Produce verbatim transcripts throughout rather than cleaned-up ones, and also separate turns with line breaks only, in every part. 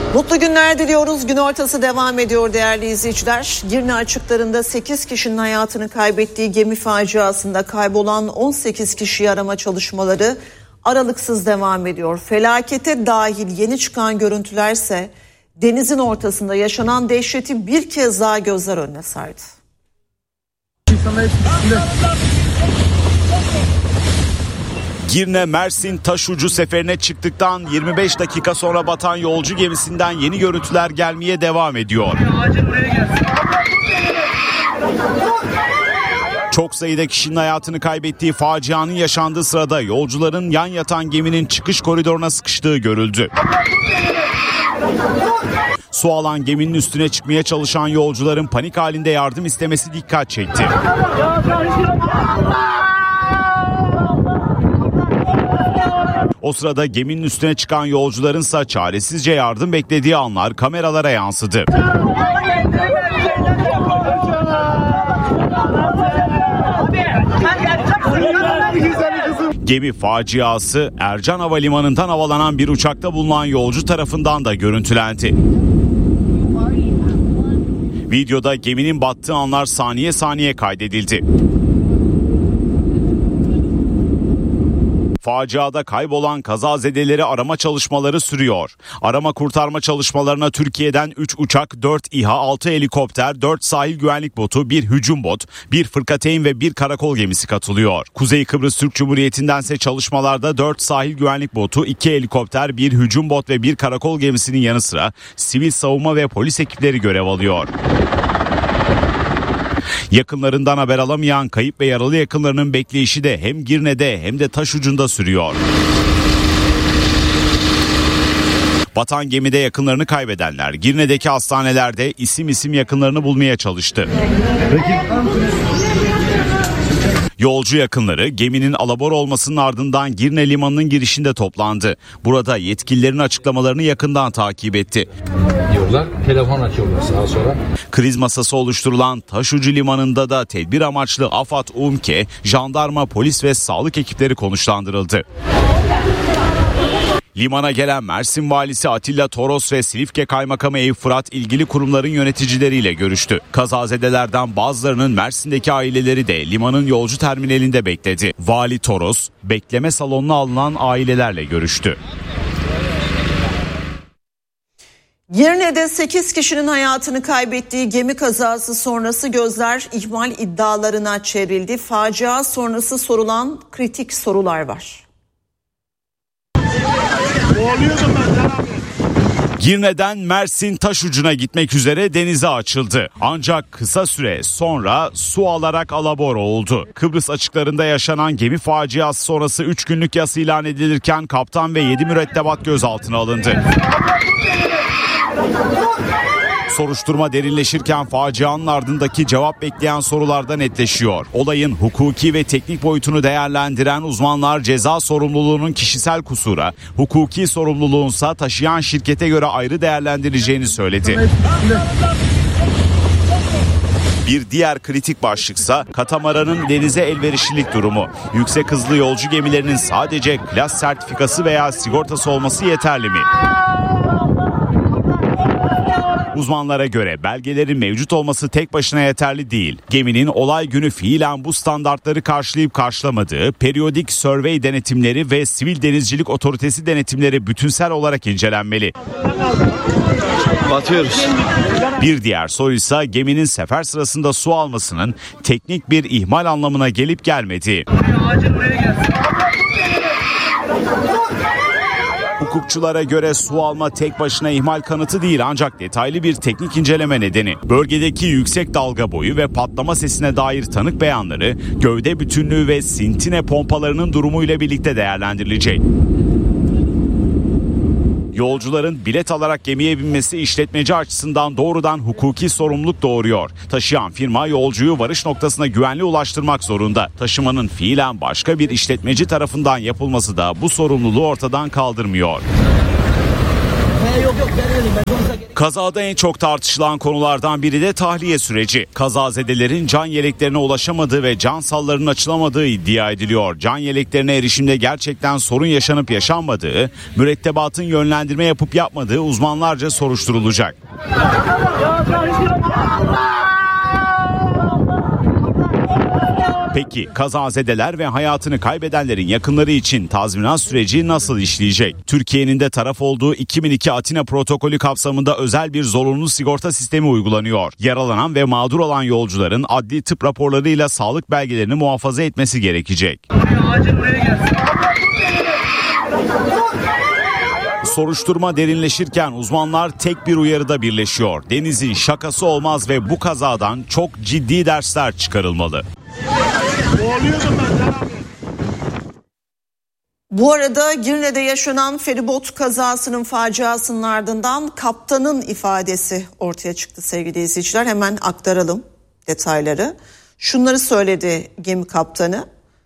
Mutlu günler diliyoruz. Gün ortası devam ediyor değerli izleyiciler. Girne açıklarında sekiz kişinin hayatını kaybettiği gemi faciasında kaybolan on sekiz kişiyi arama çalışmaları aralıksız devam ediyor. Felakete dahil yeni çıkan görüntülerse denizin ortasında yaşanan dehşeti bir kez daha gözler önüne serdi.
Girne Mersin Taşucu seferine çıktıktan yirmi beş dakika sonra batan yolcu gemisinden yeni görüntüler gelmeye devam ediyor. Çok sayıda kişinin hayatını kaybettiği facianın yaşandığı sırada yolcuların yan yatan geminin çıkış koridoruna sıkıştığı görüldü. Su alan geminin üstüne çıkmaya çalışan yolcuların panik halinde yardım istemesi dikkat çekti. O sırada geminin üstüne çıkan yolcularınsa çaresizce yardım beklediği anlar kameralara yansıdı. Gemi faciası Ercan Havalimanı'ndan havalanan bir uçakta bulunan yolcu tarafından da görüntülendi. Videoda geminin battığı anlar saniye saniye kaydedildi. Faciada kaybolan kazazedeleri arama çalışmaları sürüyor. Arama kurtarma çalışmalarına Türkiye'den üç uçak, dört İHA, altı helikopter, dört sahil güvenlik botu, bir hücum bot, bir fırkateyn ve bir karakol gemisi katılıyor. Kuzey Kıbrıs Türk Cumhuriyeti'ndense çalışmalarda dört sahil güvenlik botu, iki helikopter, bir hücum bot ve bir karakol gemisinin yanı sıra sivil savunma ve polis ekipleri görev alıyor. Yakınlarından haber alamayan kayıp ve yaralı yakınlarının bekleyişi de hem Girne'de hem de Taşucu'nda sürüyor. Batan gemide yakınlarını kaybedenler Girne'deki hastanelerde isim isim yakınlarını bulmaya çalıştı. Peki. Yolcu yakınları geminin alabor olmasının ardından Girne Limanı'nın girişinde toplandı. Burada yetkililerin açıklamalarını yakından takip etti.
Diyorlar, telefon açıyorlar sağa sola.
Kriz masası oluşturulan Taşucu Limanı'nda da tedbir amaçlı AFAD, UMKE, jandarma, polis ve sağlık ekipleri konuşlandırıldı. Limana gelen Mersin Valisi Atilla Toros ve Silifke Kaymakamı Eyüp Fırat ilgili kurumların yöneticileriyle görüştü. Kazazedelerden bazılarının Mersin'deki aileleri de limanın yolcu terminalinde bekledi. Vali Toros, bekleme salonuna alınan ailelerle görüştü.
Girne'de sekiz kişinin hayatını kaybettiği gemi kazası sonrası gözler ihmal iddialarına çevrildi. Facia sonrası sorulan kritik sorular var.
Girne'den Mersin Taşucu'na gitmek üzere denize açıldı. Ancak kısa süre sonra su alarak alabor oldu. Kıbrıs açıklarında yaşanan gemi faciası sonrası üç günlük yas ilan edilirken kaptan ve yedi mürettebat gözaltına alındı. Soruşturma derinleşirken facianın ardındaki cevap bekleyen sorularda netleşiyor. Olayın hukuki ve teknik boyutunu değerlendiren uzmanlar ceza sorumluluğunun kişisel kusura, hukuki sorumluluğunsa taşıyan şirkete göre ayrı değerlendirileceğini söyledi. Bir diğer kritik başlıksa katamaranın denize elverişlilik durumu. Yüksek hızlı yolcu gemilerinin sadece klas sertifikası veya sigortası olması yeterli mi? Uzmanlara göre belgelerin mevcut olması tek başına yeterli değil. Geminin olay günü fiilen bu standartları karşılayıp karşılamadığı, periyodik survey denetimleri ve Sivil Denizcilik Otoritesi denetimleri bütünsel olarak incelenmeli.
Batıyoruz.
Bir diğer soru ise geminin sefer sırasında su almasının teknik bir ihmal anlamına gelip gelmediği. Hukukçulara göre su alma tek başına ihmal kanıtı değil ancak detaylı bir teknik inceleme nedeni. Bölgedeki yüksek dalga boyu ve patlama sesine dair tanık beyanları, gövde bütünlüğü ve sintine pompalarının durumuyla birlikte değerlendirilecek. Yolcuların bilet alarak gemiye binmesi işletmeci açısından doğrudan hukuki sorumluluk doğuruyor. Taşıyan firma yolcuyu varış noktasına güvenli ulaştırmak zorunda. Taşımanın fiilen başka bir işletmeci tarafından yapılması da bu sorumluluğu ortadan kaldırmıyor. Kazada en çok tartışılan konulardan biri de tahliye süreci. Kazazedelerin can yeleklerine ulaşamadığı ve can sallarının açılamadığı iddia ediliyor. Can yeleklerine erişimde gerçekten sorun yaşanıp yaşanmadığı, mürettebatın yönlendirme yapıp yapmadığı uzmanlarca soruşturulacak. Peki kazazedeler ve hayatını kaybedenlerin yakınları için tazminat süreci nasıl işleyecek? Türkiye'nin de taraf olduğu iki bin iki Atina protokolü kapsamında özel bir zorunlu sigorta sistemi uygulanıyor. Yaralanan ve mağdur olan yolcuların adli tıp raporlarıyla sağlık belgelerini muhafaza etmesi gerekecek. Soruşturma derinleşirken uzmanlar tek bir uyarıda birleşiyor. Denizin şakası olmaz ve bu kazadan çok ciddi dersler çıkarılmalı.
Bu arada Girne'de yaşanan feribot kazasının faciasının ardından kaptanın ifadesi ortaya çıktı sevgili izleyiciler. Hemen aktaralım detayları. Şunları söyledi gemi kaptanı.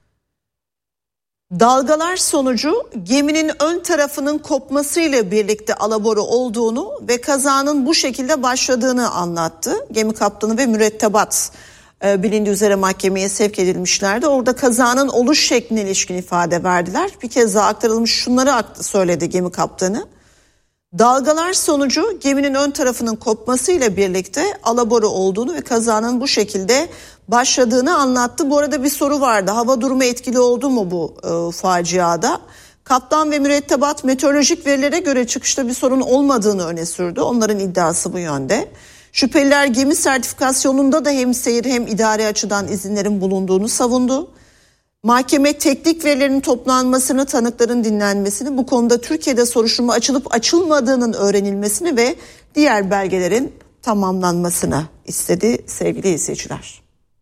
Dalgalar sonucu geminin ön tarafının kopmasıyla birlikte alabora olduğunu ve kazanın bu şekilde başladığını anlattı. Gemi kaptanı ve mürettebat e, bilindiği üzere mahkemeye sevk edilmişlerdi. Orada kazanın oluş şekline ilişkin ifade verdiler. Bir kez daha aktarılmış şunları söyledi gemi kaptanı. Dalgalar sonucu geminin ön tarafının kopmasıyla birlikte alabora olduğunu ve kazanın bu şekilde başladığını anlattı. Bu arada bir soru vardı. Hava durumu etkili oldu mu bu e, faciada? Kaptan ve mürettebat meteorolojik verilere göre çıkışta bir sorun olmadığını öne sürdü. Onların iddiası bu yönde. Şüpheliler gemi sertifikasyonunda da hem seyir hem idari açıdan izinlerin bulunduğunu savundu. Mahkeme teknik verilerin toplanmasını, tanıkların dinlenmesini, bu konuda Türkiye'de soruşturma açılıp açılmadığının öğrenilmesini ve diğer belgelerin tamamlanmasını istedi sevgili izleyiciler.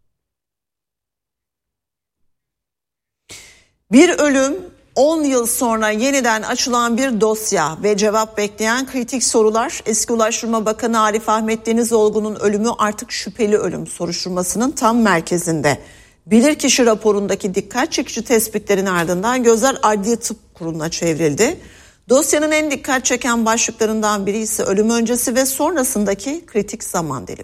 Bir ölüm, on yıl sonra yeniden açılan bir dosya ve cevap bekleyen kritik sorular. Eski Ulaştırma Bakanı Arif Ahmet Denizoğlu'nun ölümü artık şüpheli ölüm soruşturmasının tam merkezinde. Bilirkişi raporundaki dikkat çekici tespitlerin ardından gözler Adli Tıp Kurulu'na çevrildi. Dosyanın en dikkat çeken başlıklarından biri ise ölüm öncesi ve sonrasındaki kritik zaman dilimi.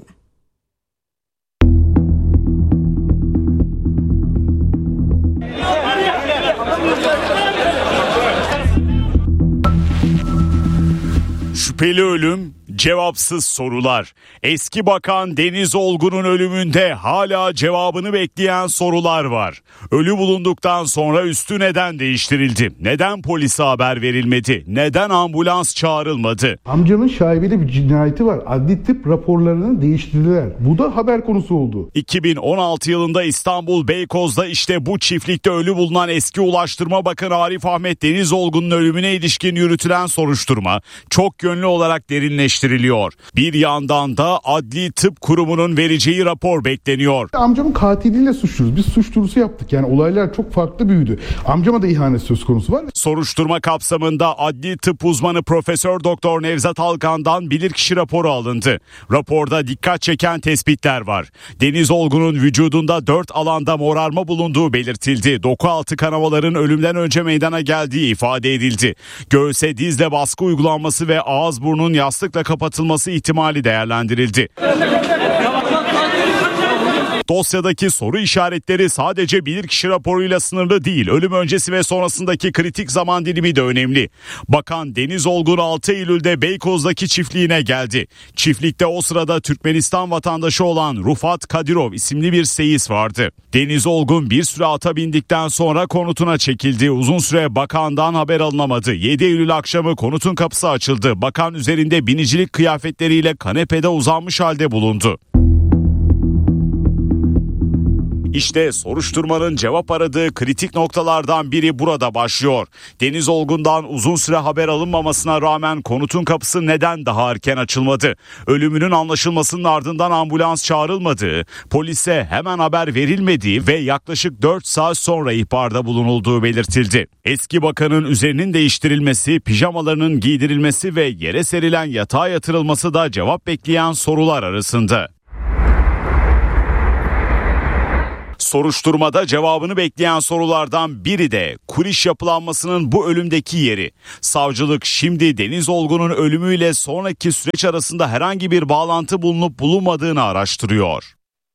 Şüpheli ölüm, cevapsız sorular. Eski Bakan Deniz Olgun'un ölümünde hala cevabını bekleyen sorular var. Ölü bulunduktan sonra üstü neden değiştirildi? Neden polise haber verilmedi? Neden ambulans çağrılmadı?
Amcamın şaibeli bir cinayeti var. Adli tıp raporlarını değiştirdiler. Bu da haber konusu oldu.
iki bin on altı yılında İstanbul Beykoz'da işte bu çiftlikte ölü bulunan eski Ulaştırma Bakanı Arif Ahmet Deniz Olgun'un ölümüne ilişkin yürütülen soruşturma çok yönlü olarak derinleştiriliyor. Bir yandan da Adli Tıp Kurumu'nun vereceği rapor bekleniyor.
Amcamın katiliyle suçluyuz. Biz suç duyurusu yaptık. Yani olaylar çok farklı büyüdü. Amcama da ihanet söz konusu var.
Soruşturma kapsamında adli tıp uzmanı Profesör Doktor Nevzat Alkan'dan bilirkişi raporu alındı. Raporda dikkat çeken tespitler var. Deniz Olgun'un vücudunda dört alanda morarma bulunduğu belirtildi. Doku altı kanamaların ölümden önce meydana geldiği ifade edildi. Göğse dizle baskı uygulanması ve ağız burnun yastıkla kapatılması ihtimali değerlendirildi. Dosyadaki soru işaretleri sadece bilirkişi raporuyla sınırlı değil. Ölüm öncesi ve sonrasındaki kritik zaman dilimi de önemli. Bakan Deniz Olgun altı Eylül'de Beykoz'daki çiftliğine geldi. Çiftlikte o sırada Türkmenistan vatandaşı olan Rufat Kadirov isimli bir seyis vardı. Deniz Olgun bir süre ata bindikten sonra konutuna çekildi. Uzun süre bakandan haber alınamadı. yedi Eylül akşamı konutun kapısı açıldı. Bakan üzerinde binicilik kıyafetleriyle kanepede uzanmış halde bulundu. İşte soruşturmanın cevap aradığı kritik noktalardan biri burada başlıyor. Deniz Olgun'dan uzun süre haber alınmamasına rağmen konutun kapısı neden daha erken açılmadı? Ölümünün anlaşılmasının ardından ambulans çağrılmadığı, polise hemen haber verilmediği ve yaklaşık dört saat sonra ihbarda bulunulduğu belirtildi. Eski bakanın üzerinin değiştirilmesi, pijamalarının giydirilmesi ve yere serilen yatağa yatırılması da cevap bekleyen sorular arasında. Soruşturmada cevabını bekleyen sorulardan biri de Kuriş yapılanmasının bu ölümdeki yeri. Savcılık şimdi Deniz Olgun'un ölümüyle sonraki süreç arasında herhangi bir bağlantı bulunup bulunmadığını araştırıyor.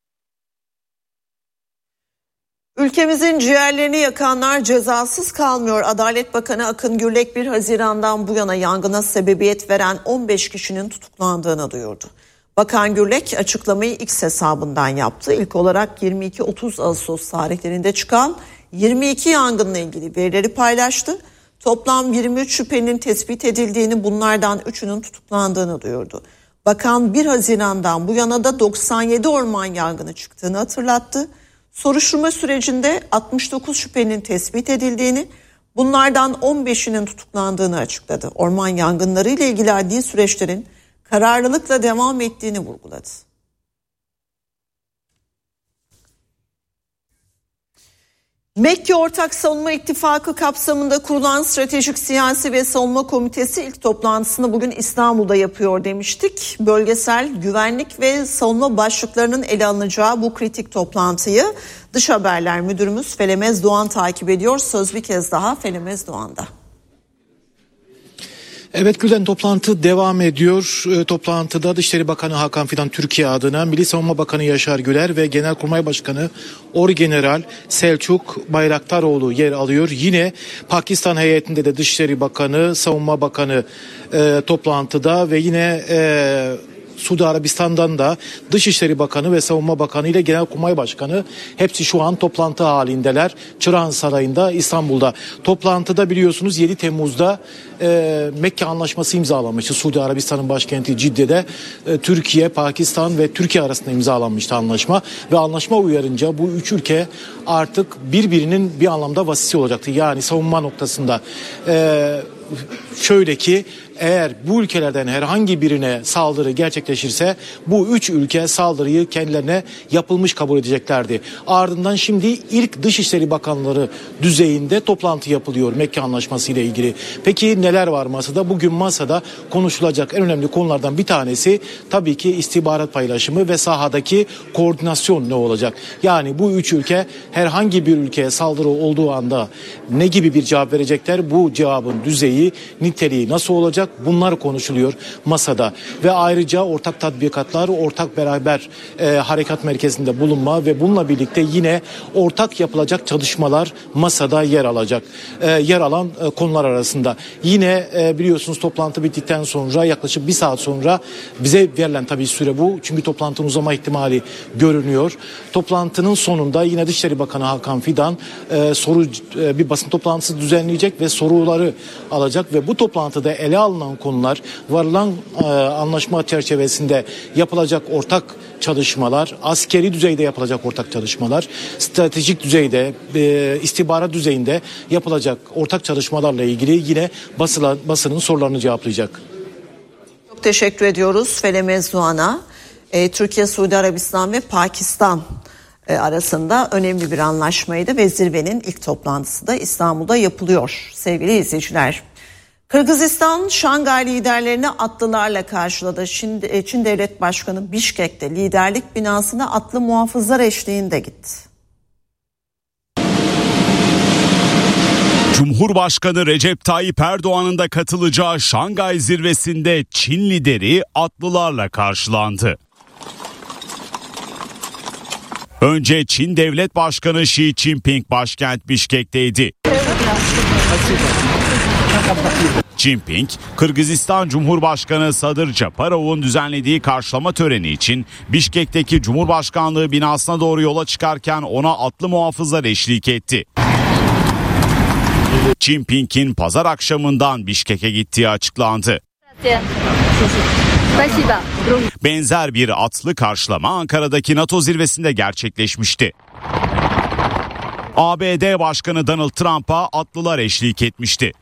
Ülkemizin ciğerlerini yakanlar cezasız kalmıyor. Adalet Bakanı Akın Gürlek bir Haziran'dan bu yana yangına sebebiyet veren on beş kişinin tutuklandığını duyurdu. Bakan Gürlek açıklamayı X hesabından yaptı. İlk olarak yirmi iki otuz Ağustos tarihlerinde çıkan yirmi iki yangınla ilgili verileri paylaştı. Toplam yirmi üç şüphelinin tespit edildiğini, bunlardan üçünün tutuklandığını duyurdu. Bakan bir Haziran'dan bu yana da doksan yedi orman yangını çıktığını hatırlattı. Soruşturma sürecinde altmış dokuz şüphelinin tespit edildiğini, bunlardan on beşinin tutuklandığını açıkladı. Orman yangınları ile ilgili adli süreçlerin kararlılıkla devam ettiğini vurguladı. Mekke Ortak Savunma İttifakı kapsamında kurulan Stratejik Siyasi ve Savunma Komitesi ilk toplantısını bugün İstanbul'da yapıyor demiştik. Bölgesel güvenlik ve savunma başlıklarının ele alınacağı bu kritik toplantıyı Dış Haberler Müdürümüz Felemez Doğan takip ediyor. Söz bir kez daha Felemez Doğan'da.
Evet Gülden, toplantı devam ediyor. E, toplantıda Dışişleri Bakanı Hakan Fidan Türkiye adına, Milli Savunma Bakanı Yaşar Güler ve Genelkurmay Başkanı Orgeneral Selçuk Bayraktaroğlu yer alıyor. Yine Pakistan heyetinde de Dışişleri Bakanı, Savunma Bakanı e, toplantıda ve yine e, Suudi Arabistan'dan da Dışişleri Bakanı ve Savunma Bakanı ile Genelkurmay Başkanı hepsi şu an toplantı halindeler. Çırağan Sarayı'nda İstanbul'da. Toplantıda biliyorsunuz yedi Temmuz'da e, Mekke Anlaşması imzalanmıştı. Suudi Arabistan'ın başkenti Cidde'de e, Türkiye, Pakistan ve Türkiye arasında imzalanmıştı anlaşma. Ve anlaşma uyarınca bu üç ülke artık birbirinin bir anlamda vasisi olacaktı. Yani savunma noktasında e, şöyle ki, eğer bu ülkelerden herhangi birine saldırı gerçekleşirse bu üç ülke saldırıyı kendilerine yapılmış kabul edeceklerdi. Ardından şimdi ilk Dışişleri Bakanları düzeyinde toplantı yapılıyor Mekke Anlaşması ile ilgili. Peki neler var masada? Bugün masada konuşulacak en önemli konulardan bir tanesi tabii ki istihbarat paylaşımı ve sahadaki koordinasyon ne olacak? Yani bu üç ülke herhangi bir ülkeye saldırı olduğu anda ne gibi bir cevap verecekler? Bu cevabın düzeyi, niteliği nasıl olacak? Bunlar konuşuluyor masada ve ayrıca ortak tatbikatlar, ortak beraber e, harekat merkezinde bulunma ve bununla birlikte yine ortak yapılacak çalışmalar masada yer alacak. E, yer alan e, konular arasında. Yine e, biliyorsunuz toplantı bittikten sonra yaklaşık bir saat sonra bize verilen tabii süre bu. Çünkü toplantının uzama ihtimali görünüyor. Toplantının sonunda yine Dışişleri Bakanı Hakan Fidan e, soru e, bir basın toplantısı düzenleyecek ve soruları alacak ve bu toplantıda ele alınan konular, varılan e, anlaşma çerçevesinde yapılacak ortak çalışmalar, askeri düzeyde yapılacak ortak çalışmalar, stratejik düzeyde, e, istihbarat düzeyinde yapılacak ortak çalışmalarla ilgili yine basıla, basının sorularını cevaplayacak.
Çok teşekkür ediyoruz Felemez Doğan'a. E, Türkiye, Suudi Arabistan ve Pakistan e, arasında önemli bir anlaşmaydı ve zirvenin ilk toplantısı da İstanbul'da yapılıyor sevgili izleyiciler. Kırgızistan, Şangay liderlerini atlılarla karşıladı. Çin, Çin Devlet Başkanı Bişkek'te liderlik binasına atlı muhafızlar eşliğinde gitti.
Cumhurbaşkanı Recep Tayyip Erdoğan'ın da katılacağı Şangay zirvesinde Çin lideri atlılarla karşılandı. Önce Çin Devlet Başkanı Xi Jinping başkent Bişkek'teydi. Jinping, Kırgızistan Cumhurbaşkanı Sadır Japarov'un düzenlediği karşılama töreni için Bişkek'teki Cumhurbaşkanlığı binasına doğru yola çıkarken ona atlı muhafızlar eşlik etti. Jinping'in pazar akşamından Bişkek'e gittiği açıklandı. Benzer bir atlı karşılama Ankara'daki NATO zirvesinde gerçekleşmişti. A B D Başkanı Donald Trump'a atlılar eşlik etmişti.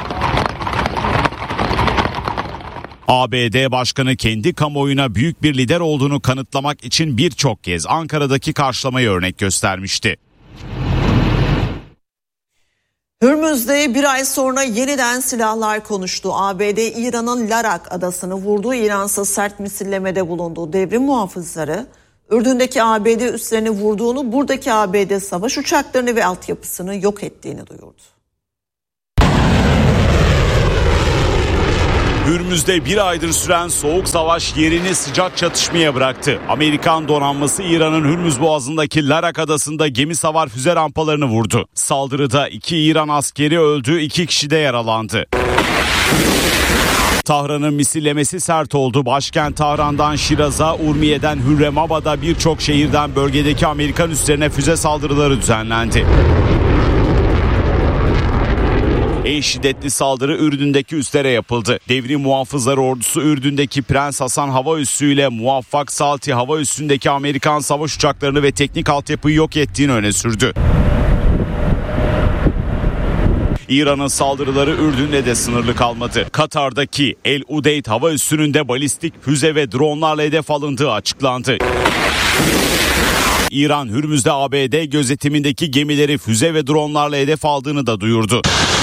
A B D Başkanı kendi kamuoyuna büyük bir lider olduğunu kanıtlamak için birçok kez Ankara'daki karşılamayı örnek göstermişti.
Hürmüz'de bir ay sonra yeniden silahlar konuştu. A B D İran'ın Larak adasını vurdu. İran'sa sert misillemede bulundu. Devrim muhafızları Ürdün'deki A B D üslerini vurduğunu, buradaki A B D savaş uçaklarını ve altyapısını yok ettiğini duyurdu.
Hürmüz'de bir aydır süren soğuk savaş yerini sıcak çatışmaya bıraktı. Amerikan donanması İran'ın Hürmüz Boğazı'ndaki Larak adasında gemi savar füze rampalarını vurdu. Saldırıda iki İran askeri öldü, iki kişi de yaralandı. Tahran'ın misillemesi sert oldu. Başkent Tahran'dan Şiraz'a, Urmiye'den Hürremabad'a birçok şehirden bölgedeki Amerikan üslerine füze saldırıları düzenlendi. En şiddetli saldırı Ürdün'deki üslere yapıldı. Devrim Muhafızları Ordusu Ürdün'deki Prens Hasan hava üssüyle Muvaffak Salti hava üssündeki Amerikan savaş uçaklarını ve teknik altyapıyı yok ettiğini öne sürdü. İran'ın saldırıları Ürdün'le de sınırlı kalmadı. Katar'daki El Udeyd hava üssünün de balistik füze ve dronlarla hedef alındığı açıklandı. İran, Hürmüz'de A B D gözetimindeki gemileri füze ve dronlarla hedef aldığını da duyurdu.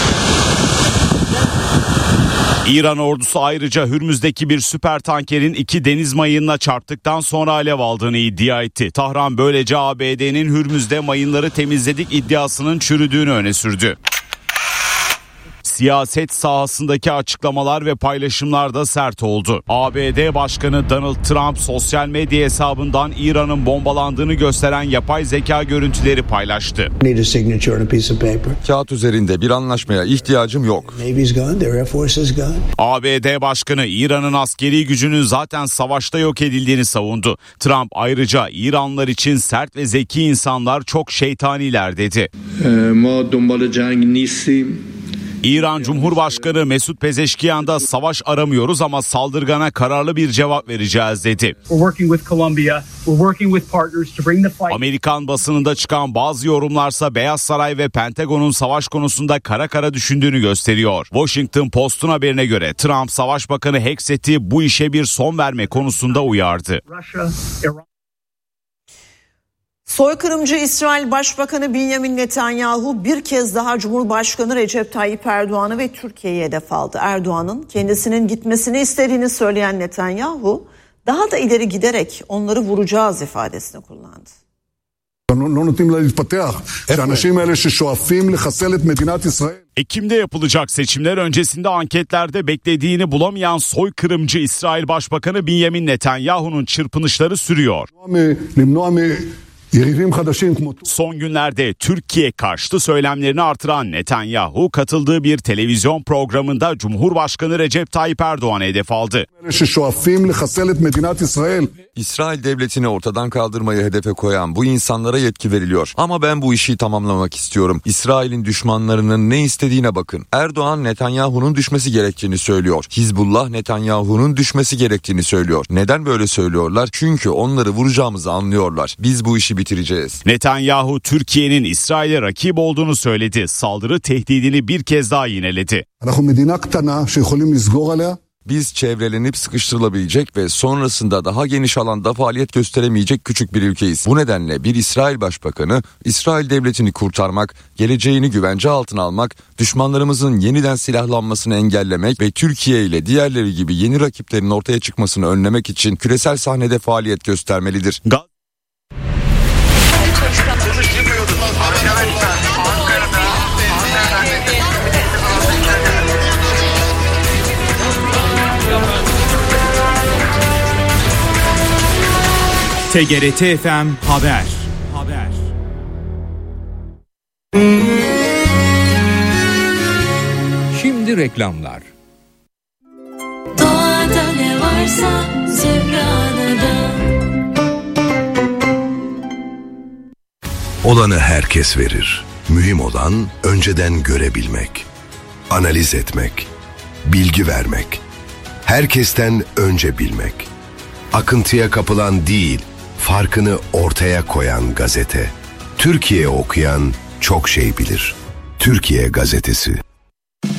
İran ordusu ayrıca Hürmüz'deki bir süper tankerin iki deniz mayınına çarptıktan sonra alev aldığını iddia etti. Tahran böylece A B D'nin Hürmüz'de mayınları temizledik iddiasının çürüdüğünü öne sürdü. Siyaset sahasındaki açıklamalar ve paylaşımlar da sert oldu. A B D Başkanı Donald Trump sosyal medya hesabından İran'ın bombalandığını gösteren yapay zeka görüntüleri paylaştı.
Kağıt üzerinde bir anlaşmaya ihtiyacım yok.
A B D Başkanı İran'ın askeri gücünün zaten savaşta yok edildiğini savundu. Trump ayrıca İranlılar için sert ve zeki insanlar çok şeytaniler dedi. İran Cumhurbaşkanı Mesut Pezeşkiyan da savaş aramıyoruz ama saldırgana kararlı bir cevap vereceğiz dedi. Amerikan basınında çıkan bazı yorumlarsa Beyaz Saray ve Pentagon'un savaş konusunda kara kara düşündüğünü gösteriyor. Washington Post'un haberine göre Trump Savaş Bakanı Hexet'i bu işe bir son verme konusunda uyardı.
Soykırımcı İsrail Başbakanı Benjamin Netanyahu bir kez daha Cumhurbaşkanı Recep Tayyip Erdoğan'ı ve Türkiye'ye hedef aldı. Erdoğan'ın kendisinin gitmesini istediğini söyleyen Netanyahu daha da ileri giderek onları vuracağız ifadesini kullandı.
Ekim'de yapılacak seçimler öncesinde anketlerde beklediğini bulamayan soykırımcı İsrail Başbakanı Benjamin Netanyahu'nun çırpınışları sürüyor. Son günlerde Türkiye karşıtı söylemlerini artıran Netanyahu katıldığı bir televizyon programında Cumhurbaşkanı Recep Tayyip Erdoğan'a hedef aldı.
İsrail devletini ortadan kaldırmayı hedefe koyan bu insanlara yetki veriliyor. Ama ben bu işi tamamlamak istiyorum. İsrail'in düşmanlarının ne istediğine bakın. Erdoğan Netanyahu'nun düşmesi gerektiğini söylüyor. Hizbullah Netanyahu'nun düşmesi gerektiğini söylüyor. Neden böyle söylüyorlar? Çünkü onları vuracağımızı anlıyorlar. Biz bu işi bitireceğiz.
Netanyahu Türkiye'nin İsrail'e rakip olduğunu söyledi. Saldırı tehdidini bir kez daha yineledi.
Biz çevrelenip sıkıştırılabilecek ve sonrasında daha geniş alanda faaliyet gösteremeyecek küçük bir ülkeyiz. Bu nedenle bir İsrail Başbakanı, İsrail devletini kurtarmak, geleceğini güvence altına almak, düşmanlarımızın yeniden silahlanmasını engellemek ve Türkiye ile diğerleri gibi yeni rakiplerin ortaya çıkmasını önlemek için küresel sahnede faaliyet göstermelidir. Ga-
T G R T F M Haber. Haber. Şimdi reklamlar.
Doğada ne varsa Zümra'da.
Olanı herkes verir. Mühim olan önceden görebilmek, analiz etmek, bilgi vermek, herkesten önce bilmek. Akıntıya kapılan değil, farkını ortaya koyan gazete. Türkiye okuyan çok şey bilir. Türkiye Gazetesi.